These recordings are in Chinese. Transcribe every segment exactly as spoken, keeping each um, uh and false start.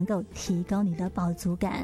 能够提高你的饱足感。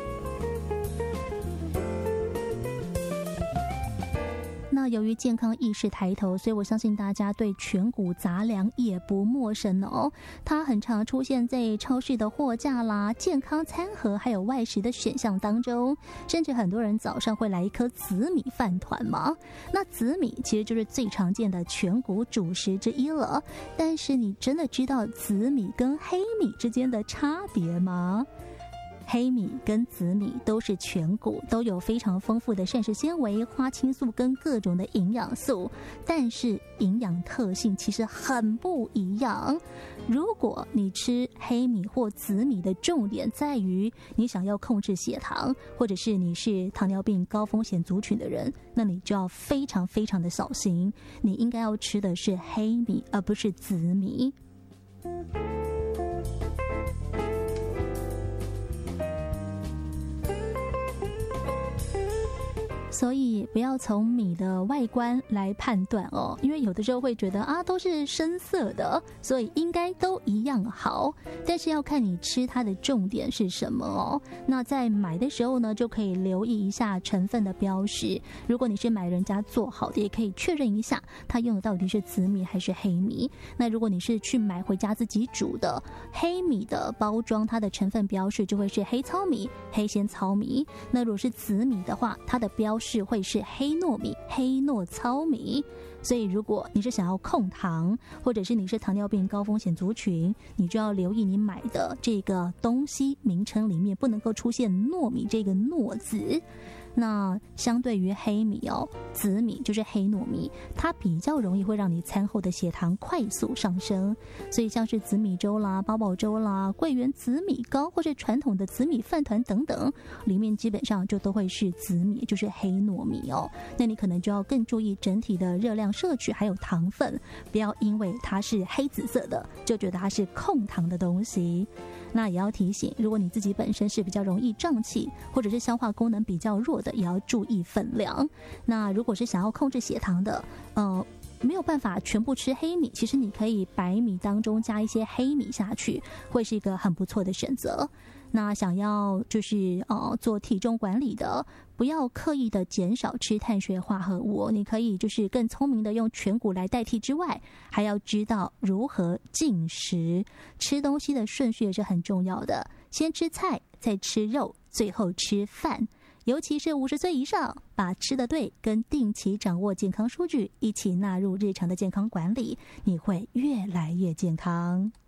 那由于健康意识抬头，所以我相信大家对全谷杂粮也不陌生哦。它很常出现在超市的货架啦、健康餐盒还有外食的选项当中，甚至很多人早上会来一颗紫米饭团嘛。那紫米其实就是最常见的全谷主食之一了，但是你真的知道紫米跟黑米之间的差别吗？黑米跟紫米都是全谷，都有非常丰富的膳食纤维、花青素跟各种的营养素，但是营养特性其实很不一样。如果你吃黑米或紫米的重点在于你想要控制血糖，或者是你是糖尿病高风险族群的人，那你就要非常非常的小心，你应该要吃的是黑米而不是紫米。所以不要从米的外观来判断哦，因为有的时候会觉得啊都是深色的，所以应该都一样好，但是要看你吃它的重点是什么哦。那在买的时候呢，就可以留意一下成分的标识，如果你是买人家做好的，也可以确认一下它用的到底是紫米还是黑米。那如果你是去买回家自己煮的，黑米的包装它的成分标示就会是黑糙米、黑鲜糙米，那如果是紫米的话，它的标示是会是黑糯米、黑糯糙米。所以如果你是想要控糖，或者是你是糖尿病高风险族群，你就要留意你买的这个东西名称里面不能够出现糯米这个糯字。那相对于黑米哦，紫米就是黑糯米，它比较容易会让你餐后的血糖快速上升，所以像是紫米粥啦、八宝粥啦、桂圆紫米糕或者传统的紫米饭团等等，里面基本上就都会是紫米，就是黑糯米哦。那你可能就要更注意整体的热量摄取还有糖分，不要因为它是黑紫色的就觉得它是控糖的东西。那也要提醒，如果你自己本身是比较容易胀气，或者是消化功能比较弱的，也要注意分量。那如果是想要控制血糖的，呃没有办法全部吃黑米，其实你可以白米当中加一些黑米下去，会是一个很不错的选择。那想要就是呃做体重管理的，不要刻意的减少吃碳水化合物，你可以就是更聪明的用全谷来代替之外，还要知道如何进食，吃东西的顺序也是很重要的，先吃菜，再吃肉，最后吃饭。尤其是五十岁以上，把吃得对跟定期掌握健康数据一起纳入日常的健康管理，你会越来越健康。